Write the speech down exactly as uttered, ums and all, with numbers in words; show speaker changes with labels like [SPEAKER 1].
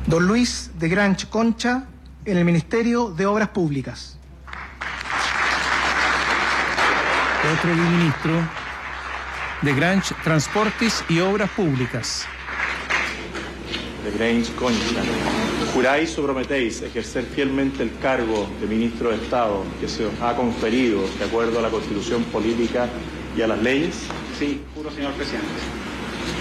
[SPEAKER 1] Don Luis de Granch Concha, en el Ministerio de Obras Públicas.
[SPEAKER 2] Otro viceministro de Granch Transportes y Obras Públicas.
[SPEAKER 3] De Granch Concha, ¿juráis o prometéis ejercer fielmente el cargo de ministro de Estado que se os ha conferido de acuerdo a la Constitución Política y a las leyes?
[SPEAKER 4] Sí, juro, señor presidente.